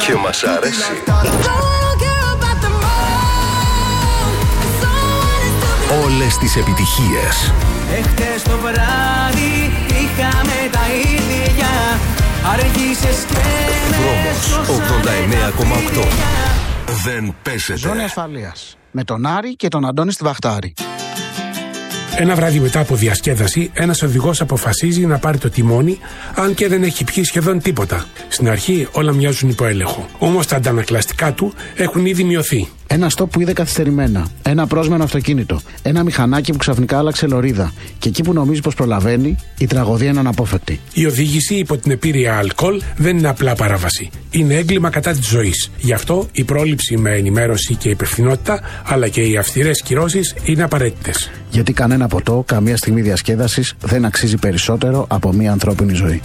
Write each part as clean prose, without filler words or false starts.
Και μας αρέσει. Όλες τις επιτυχίες. Εχθές το βράδυ είχαμε τα ίδια. Αργήσες και Δρόμος 89,8. Δεν πέσετε. Ζώνη ασφαλείας με τον Άρη και τον Αντώνη στη Βαχτάρη. Ένα βράδυ μετά από διασκέδαση, ένας οδηγός αποφασίζει να πάρει το τιμόνι, αν και δεν έχει πιει σχεδόν τίποτα. Στην αρχή όλα μοιάζουν υπό έλεγχο. Όμως τα αντανακλαστικά του έχουν ήδη μειωθεί. Ένα στόπ που είδε καθυστερημένα. Ένα πρόσμενο αυτοκίνητο. Ένα μηχανάκι που ξαφνικά άλλαξε λωρίδα. Και εκεί που νομίζει πως προλαβαίνει, η τραγωδία είναι αναπόφευκτη. Η οδήγηση υπό την επίρρεια αλκοόλ δεν είναι απλά παράβαση. Είναι έγκλημα κατά της ζωής. Γι' αυτό η πρόληψη με ενημέρωση και υπευθυνότητα, αλλά και οι αυστηρές κυρώσεις είναι απαραίτητες. Γιατί κανένα ποτό, καμία στιγμή διασκέδασης δεν αξίζει περισσότερο από μία ανθρώπινη ζωή.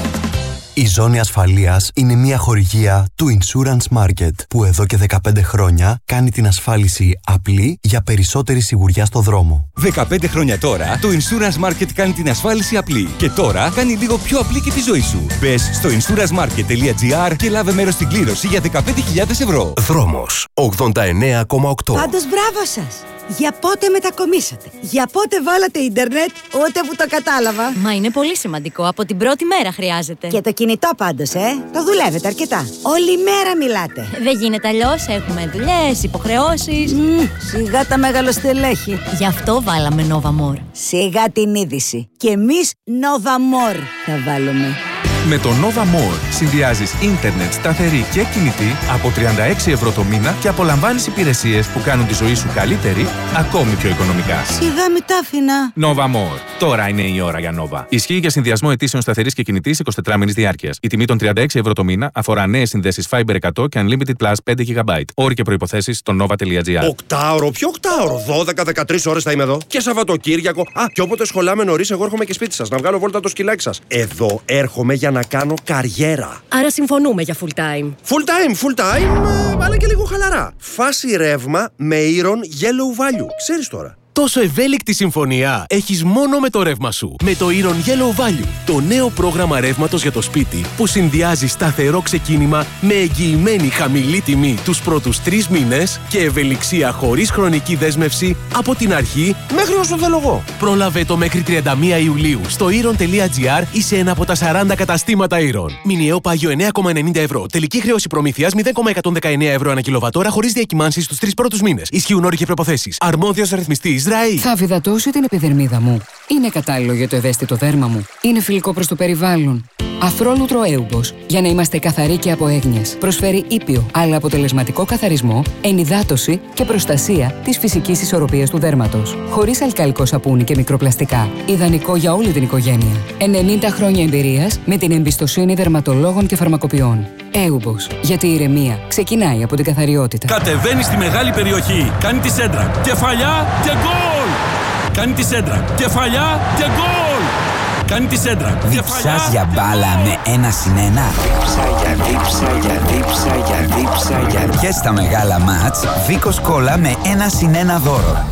Η Ζώνη Ασφαλείας είναι μια χορηγία του Insurance Market που εδώ και 15 χρόνια κάνει την ασφάλιση απλή για περισσότερη σιγουριά στο δρόμο. 15 χρόνια τώρα το Insurance Market κάνει την ασφάλιση απλή και τώρα κάνει λίγο πιο απλή και τη ζωή σου. Μπες στο insurancemarket.gr και λάβε μέρος στην κλήρωση για 15.000 ευρώ. Δρόμος 89,8. Πάντως μπράβο σας! Για πότε μετακομίσατε? Για πότε βάλατε ίντερνετ? Ούτε που το κατάλαβα. Μα είναι πολύ σημαντικό. Από την πρώτη μέρα χρειάζεται. Και το κινητό πάντως, το δουλεύετε αρκετά. Όλη μέρα μιλάτε. Δεν γίνεται αλλιώς. Έχουμε δουλειές, υποχρεώσεις. Σιγά τα μεγαλοστελέχη. Γι' αυτό βάλαμε Nova More. Σιγά την είδηση. Και εμείς Nova More θα βάλουμε. Με το Nova More συνδυάζεις ίντερνετ σταθερή και κινητή από 36 ευρώ το μήνα και απολαμβάνεις υπηρεσίες που κάνουν τη ζωή σου καλύτερη, ακόμη πιο οικονομικά. Σιγά μην τα άφηνα. Nova More. Τώρα είναι η ώρα για Nova. Ισχύει για συνδυασμό αιτήσεων σταθερής και κινητής 24 μήνης διάρκειας. Η τιμή των 36 ευρώ το μήνα αφορά νέες συνδέσεις Fiber 100 και Unlimited Plus 5 GB. Όροι και προϋποθέσεις στο nova.gr. Οκτάωρο, ποιο οκτάωρο? 12-13 ώρες θα είμαι εδώ. Και Σαββατοκύριακο. Και όποτε σχολάμε νωρίς, εγώ έρχομαι και σπίτι σας να βγάλω βόλτα το σκυλάκι σας. Εδώ έρχομαι για να κάνω καριέρα. Άρα συμφωνούμε για full time. Full time, αλλά και λίγο χαλαρά. Φάση ρεύμα με Iron Yellow Value. Ξέρεις τώρα. Τόσο ευέλικτη συμφωνία έχεις μόνο με το ρεύμα σου. Με το Iron Yellow Value, το νέο πρόγραμμα ρεύματος για το σπίτι που συνδυάζει σταθερό ξεκίνημα με εγγυημένη χαμηλή τιμή τους πρώτους 3 μήνες και ευελιξία χωρίς χρονική δέσμευση από την αρχή μέχρι όσο θέλω εγώ. Πρόλαβε το μέχρι 31 Ιουλίου στο Iron.gr ή σε ένα από τα 40 καταστήματα Iron. Μηνιαίο πάγιο 9,90 ευρώ. Τελική χρέωση προμήθειας 0,119 ευρώ ανά κιλοβατόρα χωρίς διακυμάνσεις στους 3 πρώτους μήνες. Ισχύουν όροι και προϋποθέσεις. Αρμόδιος ρυθμιστής. Θα βιδατώσω την επιδερμίδα μου. Είναι κατάλληλο για το ευαίσθητο δέρμα μου. Είναι φιλικό προς το περιβάλλον. Αφρόλουτρο Έουμπος. Για να είμαστε καθαροί και από έγνοιες. Προσφέρει ήπιο, αλλά αποτελεσματικό καθαρισμό, ενυδάτωση και προστασία της φυσικής ισορροπίας του δέρματος. Χωρίς αλκαλικό σαπούνι και μικροπλαστικά. Ιδανικό για όλη την οικογένεια. 90 χρόνια εμπειρίας με την εμπιστοσύνη δερματολόγων και φαρμακοποιών. Έουμπος. Γιατί η ηρεμία ξεκινάει από την καθαριότητα. Κατεβαίνει στη μεγάλη περιοχή. Κάνει τη σέντρα. Κεφαλιά και γκολ! Κάνει τη σέντρα. Κεφαλιά και γκολ! Κάνει τη σέντρα. Διψάς για μπάλα με 1-1. Διψά. Και στα μεγάλα μάτς, Βίκος Κόλλα με 1-1 δώρο.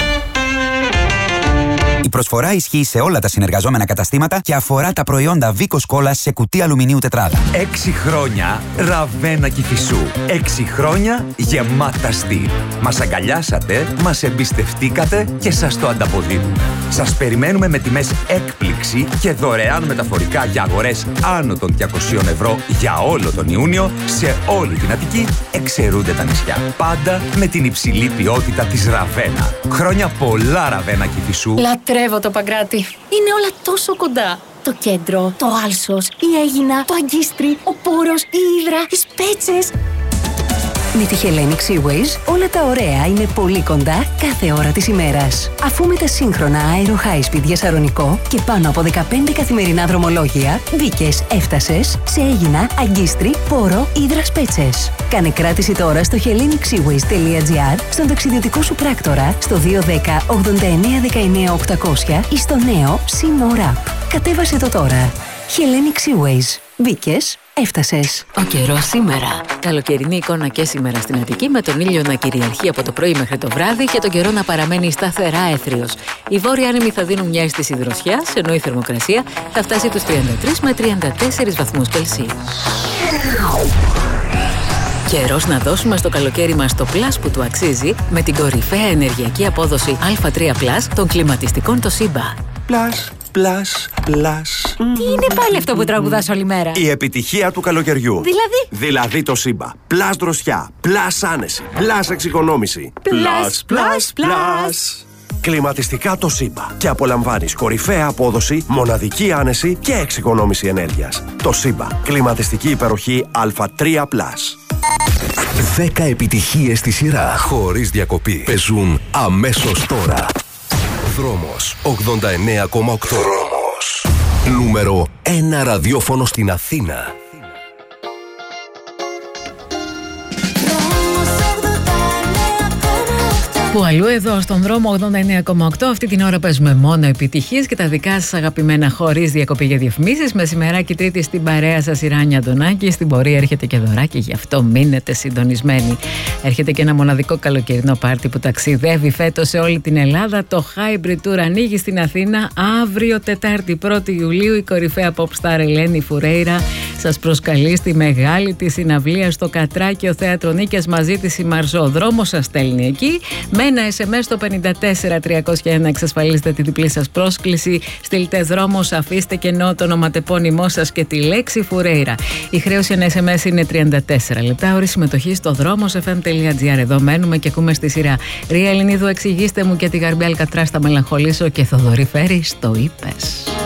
Η προσφορά ισχύει σε όλα τα συνεργαζόμενα καταστήματα και αφορά τα προϊόντα Βίκος Κόλλα σε κουτί αλουμινίου τετράδα. 6 χρόνια Ραβένα Κηφισού. 6 χρόνια γεμάτα στυλ. Μας αγκαλιάσατε, μας εμπιστευτήκατε και σας το ανταποδίδουμε. Σας περιμένουμε με τιμές έκπληξη και δωρεάν μεταφορικά για αγορές άνω των 200 ευρώ για όλο τον Ιούνιο σε όλη την Αττική, εξαιρούνται τα νησιά. Πάντα με την υψηλή ποιότητα της Ραβένα. Χρόνια πολλά Ραβένα Κηφισού. Λατρεύω το Παγκράτη. Είναι όλα τόσο κοντά. Το κέντρο, το Άλσος, η Αίγινα, το Αγκίστρι, ο Πόρος, η Ύδρα, οι Σπέτσες. Με τη Hellenic Seaways όλα τα ωραία είναι πολύ κοντά κάθε ώρα της ημέρας. Αφού με τα σύγχρονα Aero High Speed για Σαρονικό και πάνω από 15 καθημερινά δρομολόγια, μπήκες, έφτασες σε Αίγινα, Αγκίστρι, Πόρο, Ύδρα, Σπέτσες. Κάνε κράτηση τώρα στο hellenicseaways.gr, στον ταξιδιωτικό σου πράκτορα, στο 210 89 19 800 ή στο νέο Sea More App. Κατέβασε το τώρα. Hellenic Seaways. Μπήκες, έφτασες. Ο καιρός σήμερα. Καλοκαιρινή εικόνα και σήμερα στην Αττική, με τον ήλιο να κυριαρχεί από το πρωί μέχρι το βράδυ και τον καιρό να παραμένει σταθερά έθριος. Οι βόρειοι άνεμοι θα δίνουν μια αίσθηση δροσιάς, ενώ η θερμοκρασία θα φτάσει τους 33 με 34 βαθμούς Κελσίου. Καιρός να δώσουμε στο καλοκαίρι μας το πλάς που του αξίζει με την κορυφαία ενεργειακή απόδοση Α3+, των κλιματιστικών Toshiba. Πλάς, πλάς, πλάς. Τι είναι πάλι αυτό που τραγουδάς όλη μέρα? Η επιτυχία του καλοκαιριού. Δηλαδή Toshiba. Πλάς δροσιά, πλάς άνεση, πλάς εξοικονόμηση. Πλάς. Κλιματιστικά Toshiba. Και απολαμβάνεις κορυφαία απόδοση, μοναδική άνεση και εξοικονόμηση ενέργειας. Toshiba. Κλιματιστική υπεροχή Α3+. 10 επιτυχίες στη σειρά, χωρίς διακοπή. Παίζουν αμέσως τώρα. Δρόμος 89,8. Δρόμος. Νούμερο 1 ραδιόφωνο στην Αθήνα. Που αλλού εδώ στον δρόμο 89,8 αυτή την ώρα παίζουμε μόνο επιτυχίες και τα δικά σας αγαπημένα χωρίς διακοπή για διαφημίσεις. Μεσημεράκι Τρίτη στην παρέα σας η Ράνια Αντωνάκη. Στην πορεία έρχεται και δωράκι, γι' αυτό μείνετε συντονισμένοι. Έρχεται και ένα μοναδικό καλοκαιρινό πάρτι που ταξιδεύει φέτος σε όλη την Ελλάδα. Το Hybrid Tour ανοίγει στην Αθήνα αύριο Τετάρτη 1η Ιουλίου. Η κορυφαία pop star Ελένη Φουρέιρα σας προσκαλεί στη μεγάλη τη συναυλία στο Κατράκιο Θέατρο Νίκαιας. Μαζί της η Μαρζό. Ο δρόμος σας στέλνει εκεί. Με ένα SMS στο 54301 εξασφαλίστε τη διπλή σας πρόσκληση. Στείλτε δρόμος, αφήστε κενό το ονοματεπώνυμό σας και τη λέξη Φουρέιρα. Η χρέωση ένα SMS είναι 34 λεπτά. Όρη συμμετοχή στο δρόμος.fm.gr. Εδώ μένουμε και ακούμε στη σειρά Ρία Ελληνίδου, εξηγήστε μου, και τη Γαρμπή Αλκατρά, στα μελαγχολήσω, και Θοδωρή Φέρη, το είπες.